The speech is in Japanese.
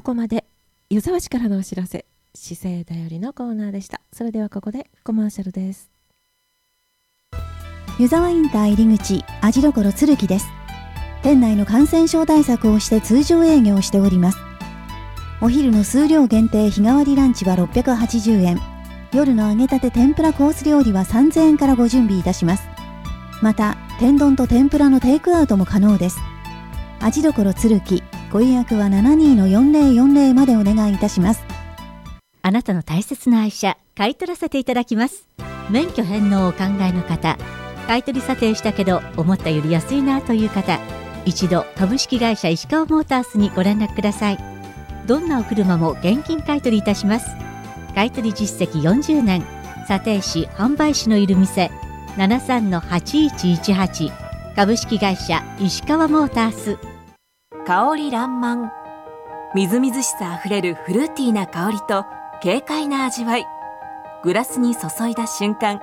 ここまで湯沢市からのお知らせ、姿勢だよりのコーナーでした。それではここでコマーシャルです。 湯沢インター入り口味どころ鶴木です。店内の感染症対策をして通常営業しております。お昼の数量限定日替わりランチは680円、夜の揚げたて天ぷらコース料理は3000円からご準備いたします。また天丼と天ぷらのテイクアウトも可能です。味どころ鶴木、ご予約は 72-4040 までお願いいたします。 あなたの大切な愛車、買い取らせていただきます。免許返納をお考えの方、買い取り査定したけど思ったより安いなという方、一度株式会社石川モータースにご連絡ください。どんなお車も現金買い取りいたします。買い取り実績40年、査定士販売士のいる店、73-8118 株式会社石川モータース。 香り爛漫、みずみずしさあふれるフルーティーな香りと軽快な味わい、グラスに注いだ瞬間